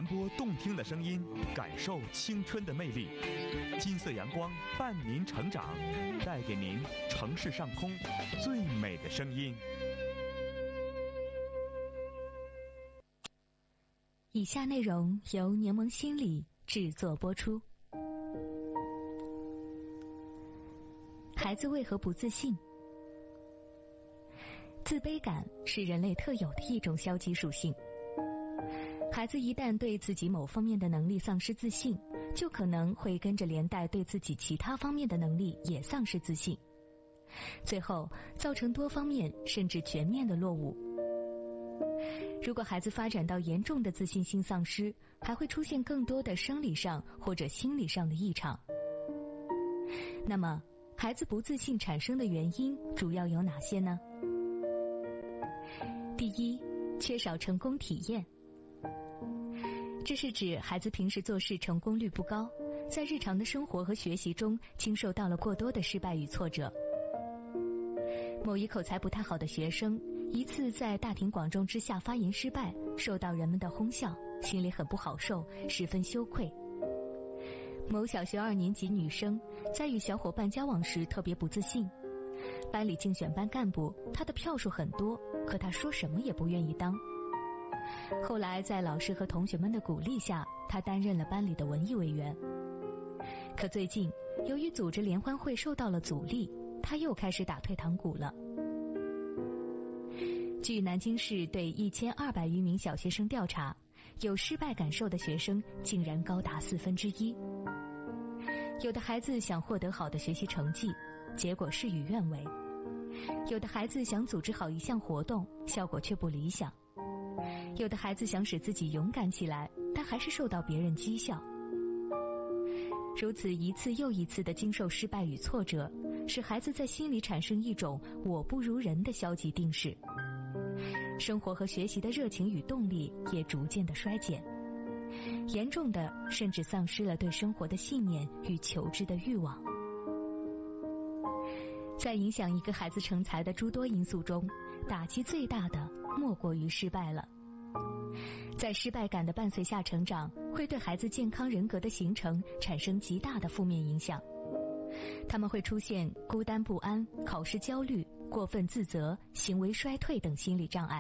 播动听的声音，感受青春的魅力。金色阳光伴您成长，带给您城市上空最美的声音。 以下内容由柠檬心理制作播出。孩子为何不自信？自卑感是人类特有的一种消极属性。孩子一旦对自己某方面的能力丧失自信，就可能会跟着连带对自己其他方面的能力也丧失自信，最后造成多方面甚至全面的落伍。如果孩子发展到严重的自信心丧失，还会出现更多的生理上或者心理上的异常。那么，孩子不自信产生的原因主要有哪些呢？第一，缺少成功体验。这是指孩子平时做事成功率不高，在日常的生活和学习中经受到了过多的失败与挫折。某一口才不太好的学生，一次在大庭广众之下发言失败，受到人们的哄笑，心里很不好受，十分羞愧。某小学2年级女生在与小伙伴交往时特别不自信，班里竞选班干部，她的票数很多，可她说什么也不愿意当。后来在老师和同学们的鼓励下，她担任了班里的文艺委员。可最近由于组织联欢会受到了阻力，她又开始打退堂鼓了。据南京市对1200余名小学生调查，有失败感受的学生竟然高达1/4。有的孩子想获得好的学习成绩，结果事与愿违；有的孩子想组织好一项活动，效果却不理想；有的孩子想使自己勇敢起来，但还是受到别人讥笑。如此一次又一次的经受失败与挫折，使孩子在心里产生一种我不如人的消极定势，生活和学习的热情与动力也逐渐的衰减，严重的甚至丧失了对生活的信念与求知的欲望。在影响一个孩子成才的诸多因素中，打击最大的莫过于失败了。在失败感的伴随下成长，会对孩子健康人格的形成产生极大的负面影响。他们会出现孤单不安、考试焦虑、过分自责、行为衰退等心理障碍。